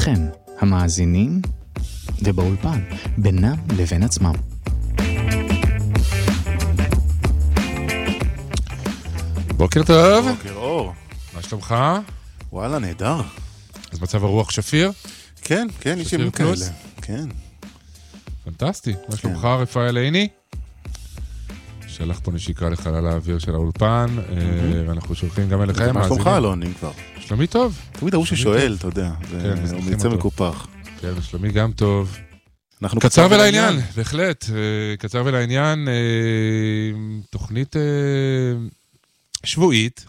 איתכם, המאזינים, ובאולפן, בינם לבין עצמם. בוקר טוב. בוקר אור. מה שלומך? וואלה, נהדר. אז מצב הרוח שפיר? כן, יש ימים כאלה. כן. פנטסטי. מה שלומך, רפאל עיני? שלח פה נשיקה לחלל האוויר של האולפן, ואנחנו שולחים גם אליכם. מה שלומך, אלון, אם כבר? שלומי טוב. תמיד הוא ששואל, אתה יודע. הוא מצא מקופח. כן, שלומי גם טוב. קצר ולעניין, בהחלט. קצר ולעניין, תוכנית שבועית,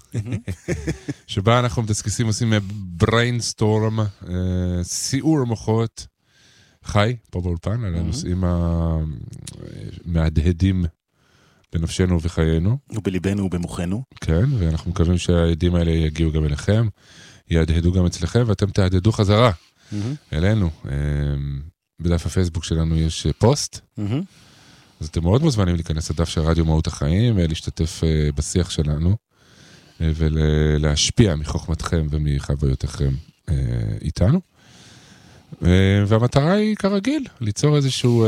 שבה אנחנו מדסקסים, עושים בריינסטורם, סיעור מוחות, חי, פה באולפן, על הנושאים המהדהדים בנפשנו ובחיינו. ובליבנו ובמוחנו. כן, ואנחנו מקווים שהעדים האלה יגיעו גם אליכם, יהדהדו גם אצלכם, ואתם תהדהדו חזרה אלינו. בדף הפייסבוק שלנו יש פוסט, אז אתם מאוד מוזמנים להיכנס לדף של רדיו מהות החיים, להשתתף בשיח שלנו, ולהשפיע מחוכמתכם ומחוויותיכם איתנו. והמטרה היא כרגיל, ליצור איזשהו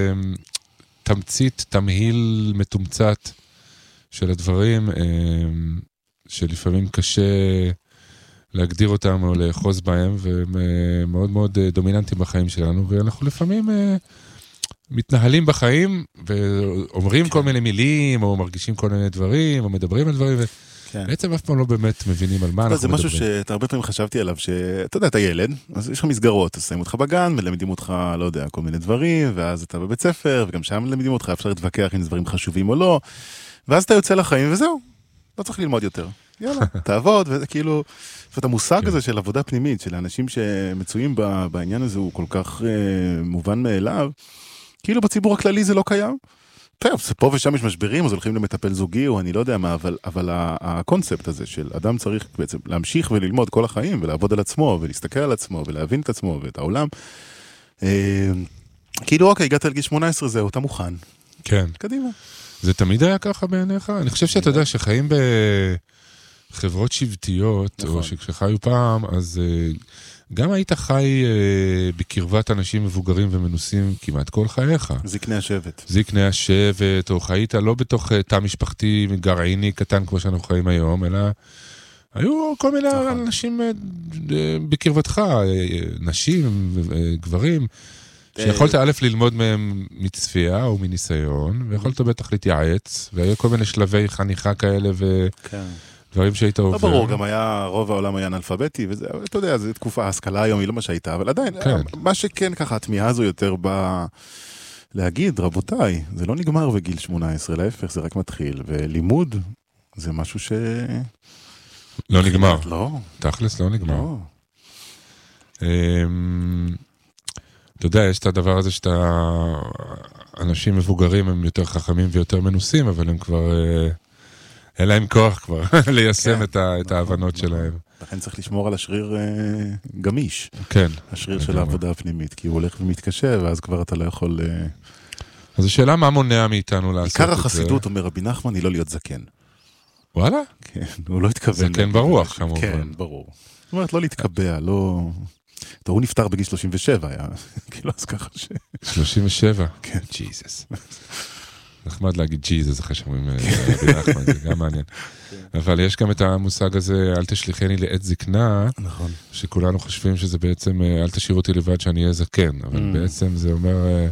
תמצית, תמהיל מתומצת של הדברים, שלפעמים קשה להגדיר אותם או לאחוז בהם, והם מאוד מאוד דומיננטיים בחיים שלנו, ואנחנו לפעמים מתנהלים בחיים, ואומרים כל מיני מילים, או מרגישים כל מיני דברים, או מדברים על דברים, ובעצם אף פעם לא באמת מבינים על מה אנחנו מדברים. זה משהו שאתה הרבה פעמים חשבתי עליו, שאתה יודע, אתה ילד, אז יש לך מסגרות, אז שמים אותך בגן, מלמדים אותך, לא יודע, כל מיני דברים, ואז אתה בבית ספר, וגם שם מלמדים אותך, אפשר להתווכח אם דברים חשובים או לא, ואז אתה יוצא לחיים, וזהו, לא צריך ללמוד יותר. יאללה, תעבוד, וזה כאילו, זאת המושג הזה של עבודה פנימית, של האנשים שמצויים בעניין הזה, הוא כל כך מובן מאליו, כאילו בציבור הכללי זה לא קיים. טוב, פה ושם יש משברים, אז הולכים למטפל זוגי, או אני לא יודע מה, אבל הקונספט הזה של אדם צריך בעצם להמשיך וללמוד כל החיים, ולעבוד על עצמו, ולהסתכל על עצמו, ולהבין את עצמו ואת העולם. כאילו, אוקיי, הגעת לגיל 18, זהו, אתה מוכן. כן. קדימה. זה תמיד היה ככה בעיניך? אני חושב שאתה יודע שחיים בחברות שבטיות, או שכשחיו פעם, אז גם היית חי בקרבת אנשים מבוגרים ומנוסים כמעט כל חייך. זקני השבט. זקני השבט, או חיית לא בתוך תא משפחתי גרעיני קטן כמו שאנחנו חיים היום, אלא היו כל מיני אנשים בקרבתך, נשים, גברים, שיכולת א' ללמוד מהם מצפייה או מניסיון, ויכולת בטח להתייעץ, והיו כל מיני שלבי חניכה כאלה ודברים שהיית עובר. לא ברור, גם היה, רוב העולם היה אנאלפביתי, וזה, אתה יודע, זו תקופה, ההשכלה היום היא לא מה שהייתה, אבל עדיין, מה שכן ככה, התמיהה הזו יותר באה להגיד, רבותיי, זה לא נגמר בגיל 18, להפך, זה רק מתחיל, ולימוד זה משהו ש... לא נגמר. לא. תכלס לא נגמר. אתה יודע, יש את הדבר הזה שאתה... אנשים מבוגרים הם יותר חכמים ויותר מנוסים, אבל הם כבר... אין להם כוח כבר ליישם את ההבנות שלהם. לכן צריך לשמור על השריר גמיש. כן. השריר של העבודה הפנימית, כי הוא הולך ומתקשה, ואז כבר אתה לא יכול... אז השאלה מה מונע מאיתנו לעשות את זה? עיקר החסידות, אומר רבי נחמן, היא לא להיות זקן. וואלה? כן, הוא לא התכוון. זקן ברוח, כמובן. כן, ברור. זאת אומרת, לא להתקבע, לא... הוא נפטר בגיל 37, היה כאילו אז ככה ש... 37? כן. ג'יזוס. נחמד להגיד ג'יזוס, אחרי שאומרים רבי נחמן, זה גם מעניין. אבל יש גם את המושג הזה, אל תשליחני לעת זקנה, שכולנו חושבים שזה בעצם, אל תשאיר אותי לבד שאני אהיה זקן, אבל בעצם זה אומר,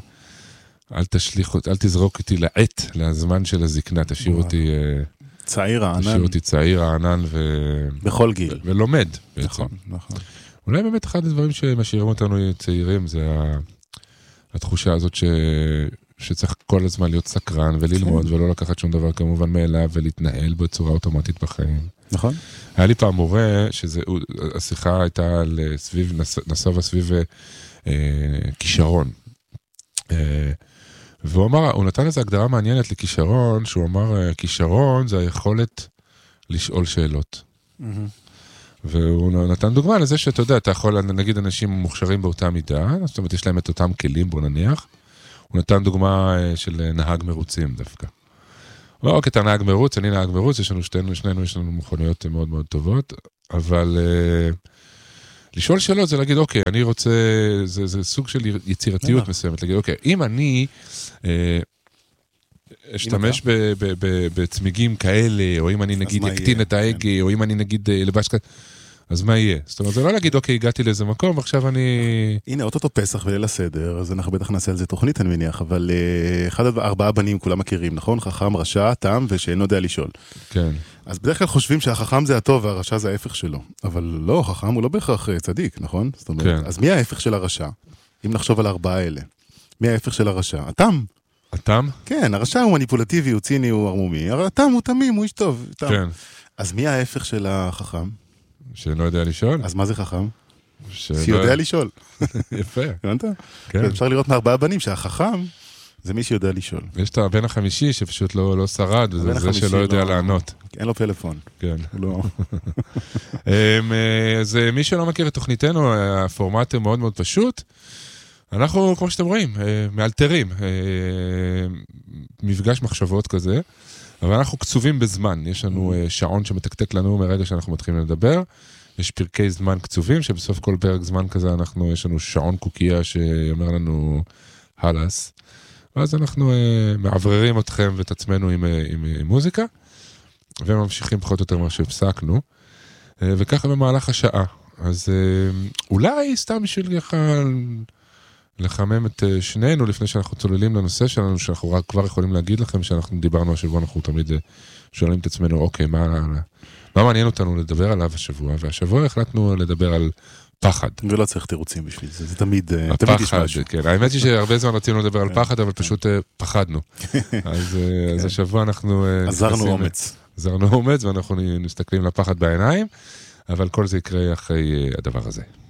אל תזרוק אותי לעת, לזמן של הזקנה, תשאיר אותי... צעיר הענן. תשאיר אותי צעיר הענן בכל גיל. ולומד בעצם. נכון, נכון. אולי באמת אחד הדברים שמשאירים אותנו צעירים, זה התחושה הזאת שצריך כל הזמן להיות סקרן וללמוד, ולא לקחת שום דבר כמובן מאליו, ולהתנהל בצורה אוטומטית בחיים. נכון. היה לי פעם מורה, השיחה הייתה נסובה סביב כישרון. והוא אמר, הוא נתן איזו הגדרה מעניינת לכישרון, שהוא אמר, כישרון זה היכולת לשאול שאלות. והוא נתן דוגמה לזה שאתה יודע, אתה יכול, נגיד אנשים מוכשרים באותה מידה, זאת אומרת, יש להם את אותם כלים, בוא נניח. הוא נתן דוגמה של נהג מרוצים דווקא. לא, כי אתה נהג מרוץ, אני נהג מרוץ, יש לנו שנינו יש לנו מכוניות מאוד מאוד טובות, אבל לשאול שאלות זה להגיד, אוקיי, אני רוצה, זה סוג של יצירתיות מסוימת, להגיד, אוקיי, אם אני אשתמש בצמיגים כאלה, או אם אני נגיד אקטין את ההגה, או אם אני נגיד לבש כזה, אז מה יהיה? זאת אומרת, זה לא להגיד, אוקיי, הגעתי לאיזה מקום, ועכשיו אני... הנה, אותו פסח וליל הסדר, אז אנחנו בטח נעשה על זה תוכנית, אני מניח, אבל 4 בנים כולם מכירים, נכון? חכם, רשע, תם, ושאינו יודע לשאול. כן. אז בדרך כלל חושבים שהחכם זה הטוב, והרשע זה ההפך שלו. אבל לא, חכם הוא לא בהכרח צדיק, נכון? זאת אומרת, כן. אז מי ההפך של הרשע? אם נחשוב על 4 האלה. מי ההפך של הרשע? התם. התם? כן, הרשע הוא מניפולטיבי, הוא ציני, הוא ערמומי, אבל התם הוא תמים, הוא איש טוב. תם. כן. אז מי ההפך של החכם? שלא יודע לשאול? אז מה זה חכם? שיודע לשאול. יפה. הבנת? כן. אפשר לראות מ4 בנים שהחכם זה מי שיודע לשאול. יש את הבן החמישי שפשוט לא שרד, וזה זה שלא יודע לענות. אין לו פלאפון. כן. לא. אז מי שלא מכיר את תוכניתנו, הפורמט הוא מאוד מאוד פשוט. אנחנו, כמו שאתם רואים, מאלתרים. מפגש מחשבות כזה. אבל אנחנו קצובים בזמן. יש לנו שעון שמתקתק לנו מרגע שאנחנו מתחילים לדבר. יש פרקי זמן קצובים, שבסוף כל פרק זמן כזה יש לנו שעון קוקייה שאומר לנו הלס. ואז אנחנו מעבררים אתכם ואת עצמנו עם מוזיקה, וממשיכים פחות או יותר מה שהפסקנו, וככה במהלך השעה. אז אולי סתם בשביל לחמם את שנינו, לפני שאנחנו צוללים לנושא שלנו, שאנחנו רק כבר יכולים להגיד לכם, שאנחנו דיברנו השבוע, אנחנו תמיד שואלים את עצמנו, אוקיי, מה מעניין אותנו לדבר עליו השבוע? והשבוע החלטנו לדבר על פחד. ולא צריך תירוצים בשביל זה, זה תמיד יש משהו. כן, האמת היא שהרבה זמן רצינו לדבר על פחד, אבל פשוט פחדנו. אז השבוע אנחנו... עזרנו אומץ. עזרנו אומץ, ואנחנו מסתכלים לפחד בעיניים, אבל כל זה יקרה אחרי הדבר הזה.